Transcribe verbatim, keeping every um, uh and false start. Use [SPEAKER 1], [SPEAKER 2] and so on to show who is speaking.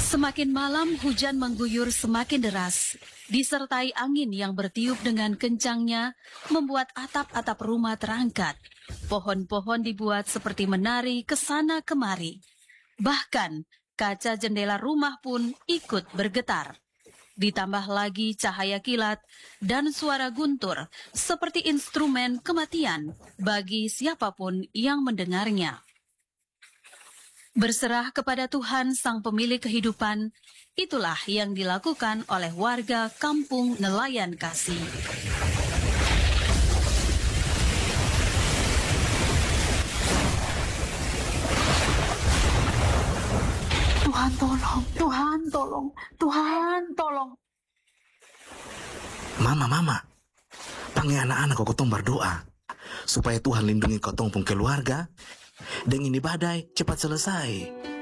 [SPEAKER 1] Semakin malam hujan mengguyur semakin deras, disertai angin yang bertiup dengan kencangnya membuat atap-atap rumah terangkat. Pohon-pohon dibuat seperti menari ke sana kemari. Bahkan kaca jendela rumah pun ikut bergetar. Ditambah lagi cahaya kilat dan suara guntur seperti instrumen kematian bagi siapapun yang mendengarnya. Berserah kepada Tuhan Sang Pemilik Kehidupan, itulah yang dilakukan oleh warga Kampung Nelayan Kasih.
[SPEAKER 2] Tuhan tolong, Tuhan tolong, Tuhan tolong.
[SPEAKER 3] Mama, mama, panggil anak-anak kau ketong berdoa supaya Tuhan lindungi kotong pun keluarga. Dan ini badai cepat selesai.